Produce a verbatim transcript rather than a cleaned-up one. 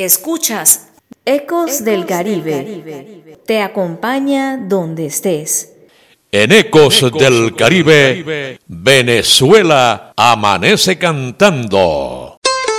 Escuchas Ecos del Caribe. Te acompaña donde estés. En Ecos del Caribe, Venezuela amanece cantando.